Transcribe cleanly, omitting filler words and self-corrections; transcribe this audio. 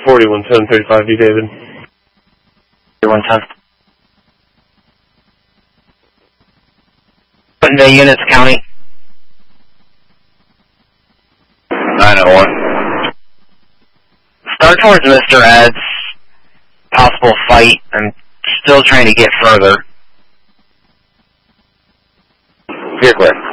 411035, David. 4110. Putting the units, county. 901. Start towards Mr. Ed's. Possible fight. I'm still trying to get further. Clear.